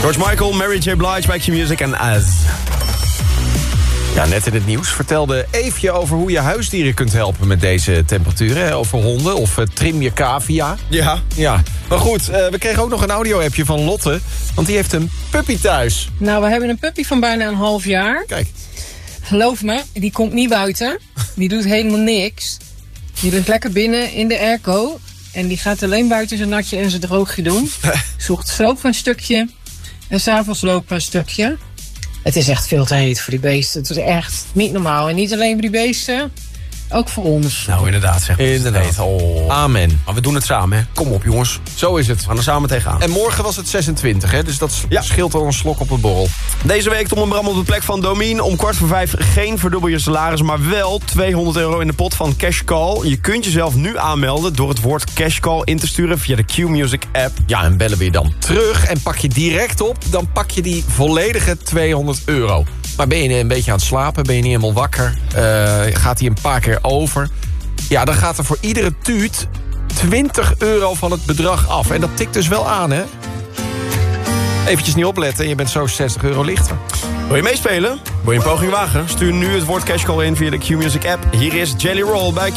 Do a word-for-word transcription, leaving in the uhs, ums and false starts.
George Michael, Mary J. Blige bij Q-Music en Az. Ja, net in het nieuws vertelde Eefje over hoe je huisdieren kunt helpen met deze temperaturen. Hè? Over honden of uh, trim je cavia. Ja. Ja, maar goed, uh, we kregen ook nog een audio-appje van Lotte. Want die heeft een puppy thuis. Nou, we hebben een puppy van bijna een half jaar. Kijk. Geloof me, die komt niet buiten. Die doet helemaal niks. Die ligt lekker binnen in de airco. En die gaat alleen buiten zijn natje en zijn droogje doen. Zoekt sloop een stukje. En s'avonds lopen een stukje. Het is echt veel te heet voor die beesten. Het is echt niet normaal. En niet alleen voor die beesten, ook voor ons. Nou, inderdaad, zeg. Inderdaad. Oh. Amen. Maar we doen het samen, hè. Kom op, jongens. Zo is het. We gaan er samen tegenaan. En morgen was het zesentwintig, hè? Dus dat Ja. scheelt al een slok op de borrel. Deze week Tom en Bram op de plek van Domien. Om kwart voor vijf geen verdubbel je salaris, maar wel tweehonderd euro in de pot van Cashcall. Je kunt jezelf nu aanmelden door het woord Cashcall in te sturen via de Q-Music app. Ja, en bellen we je dan terug en pak je direct op... dan pak je die volledige tweehonderd euro. Maar ben je een beetje aan het slapen, ben je niet helemaal wakker... Uh, gaat hij een paar keer over... ja, dan gaat er voor iedere tuut twintig euro van het bedrag af. En dat tikt dus wel aan, hè? Eventjes niet opletten en je bent zo zestig euro lichter. Wil je meespelen? Wil je een poging wagen? Stuur nu het woord Cashcall in via de Q-Music app. Hier is Jelly Roll bij Q.